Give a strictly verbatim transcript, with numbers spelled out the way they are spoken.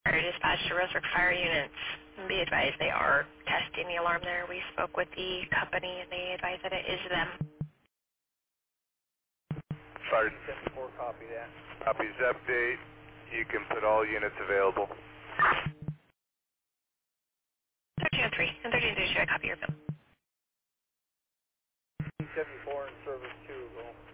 Fire dispatch to Rosebrook Fire Units. Be advised they are testing the alarm there. We spoke with the company and they advised that it is them. Fire seventy-four, copy that. copies update. You can put all units available. thirteen oh three and thirteen oh three, should I copy your bill? seventy-four in service two, go.